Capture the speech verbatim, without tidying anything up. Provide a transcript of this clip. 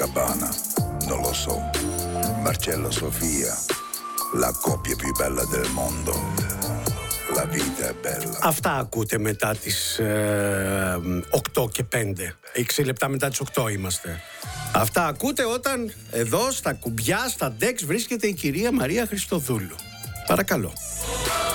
Copacabana, non lo so. Marcello Sofia, la coppia più bella del mondo. La vita è bella. Αυτά ακούτε μετά τις ε, οκτώ και πέντε. έξι λεπτά μετά τις οκτώ είμαστε. Αυτά ακούτε όταν εδώ στα κουμπιά, στα ντεξ βρίσκεται η κυρία Μαρία Χριστοδούλου. Παρακαλώ.